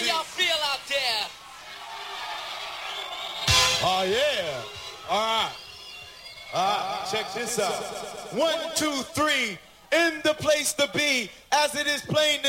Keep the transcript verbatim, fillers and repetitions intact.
y'all feel out there? Oh, yeah. All right. All right, check this out. One, two, three, in the place to be, as it is plain to